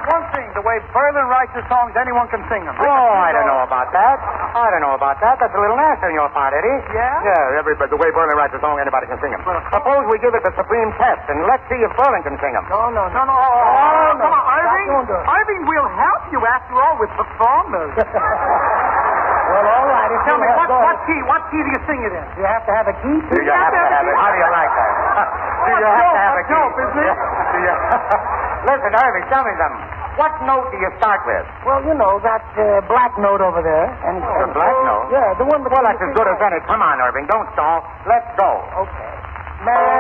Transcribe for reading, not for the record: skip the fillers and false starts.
one thing. The way Berlin writes his songs, anyone can sing them. Oh, I don't know about that. That's a little nasty on your part, Eddie. Yeah? Yeah, the way Berlin writes a song, anybody can sing him. Suppose we give it the supreme test, and let's see if Berlin can sing him. No. No. Come on, Irving, we'll help you after all with performers. Well, all right. Tell me, what key do you sing it in? You have to have a key? Do you have to have it? How do you like that? Do you have to have a key? Dope, isn't it? Listen, Irving, tell me something. What note do you start with? Well, you know, that black note over there. The black note? Yeah, the one that... Well, that's as good as any. Come on, Irving, don't stall. Let's go. Okay. Man.